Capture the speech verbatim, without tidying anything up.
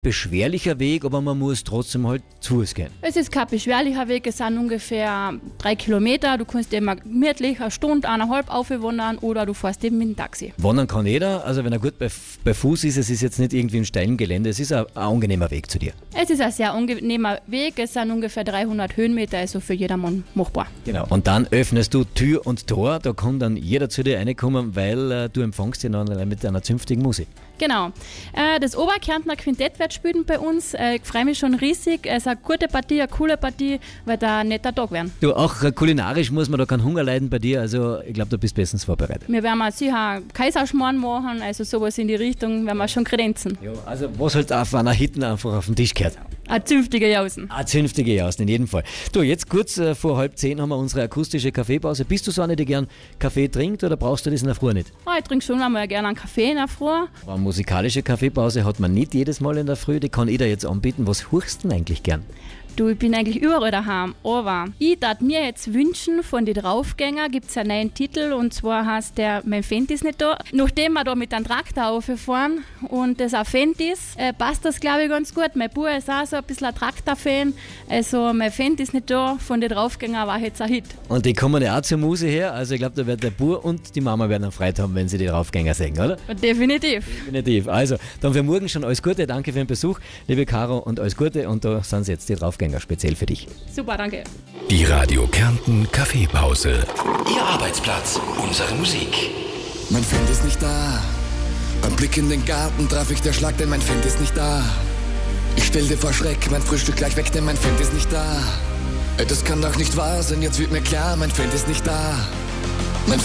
beschwerlicher Weg, aber man muss trotzdem halt zu Fuß gehen. Es ist kein beschwerlicher Weg, es sind ungefähr drei Kilometer. Du kannst immer gemütlich eine Stunde, eineinhalb aufwandern oder du fährst eben mit dem Taxi. Wandern kann jeder, also wenn er gut bei, bei Fuß ist, es ist jetzt nicht irgendwie ein steilen Gelände, es ist ein, ein angenehmer Weg zu dir. Es ist ein sehr angenehmer Weg, es sind ungefähr dreihundert Höhenmeter, also für jedermann machbar. Genau, und dann öffnest du Tür und Tor, da kann dann jeder zu dir reinkommen, weil äh, du empfängst ihn dann mit einer zünftigen Musik. Genau. Äh, das Oberkärntner Quintett wird spielen bei uns. Äh, ich freue mich schon riesig. Es ist eine gute Partie, eine coole Partie, weil da ein netter Tag werden. Du, auch äh, kulinarisch muss man da keinen Hunger leiden bei dir, also ich glaube, du bist bestens vorbereitet. Wir werden mal sicher Kaiserschmarrn machen, also sowas in die Richtung, werden wir schon kredenzen. Ja, also was halt auf einer Hitten einfach auf den Tisch gehört. Eine zünftige Jausen. Eine zünftige Jausen, in jedem Fall. Du, jetzt kurz äh, vor halb zehn haben wir unsere akustische Kaffeepause. Bist du so eine, die gern Kaffee trinkt oder brauchst du das in der Früh nicht? Oh, ich trinke schon einmal gerne einen Kaffee in der Früh. Eine musikalische Kaffeepause hat man nicht jedes Mal in der Früh, die kann ich dir jetzt anbieten. Was hörst du denn eigentlich gern? Du, ich bin eigentlich überall daheim, aber ich darf mir jetzt wünschen, von den Draufgängern gibt es einen neuen Titel und zwar heißt der Mein Fendt ist nicht da. Nachdem wir da mit einem Traktor rauffahren und das auch Fendt ist, äh, passt das glaube ich ganz gut. Mein Bruder ist auch so ein bisschen ein Traktor-Fan, also Mein Fendt ist nicht da, von den Draufgängern war jetzt ein Hit. Und die kommen ja auch zur Muse her, also ich glaube, da wird der Bur und die Mama werden Freude haben, wenn sie die Draufgänger sehen, oder? Definitiv. Definitiv. Also, dann für morgen schon alles Gute, danke für den Besuch, liebe Caro, und alles Gute, und da sind jetzt die Draufgänger speziell für dich. Super, danke. Die Radio Kärnten Kaffeepause. Ihr Arbeitsplatz, unsere Musik. Mein Fendt ist nicht da. Beim Blick in den Garten traf ich der Schlag, denn mein Fendt ist nicht da. Ich stellte vor Schreck mein Frühstück gleich weg, denn mein Fendt ist nicht da. Das kann doch nicht wahr sein, jetzt wird mir klar, mein Fendt ist nicht da.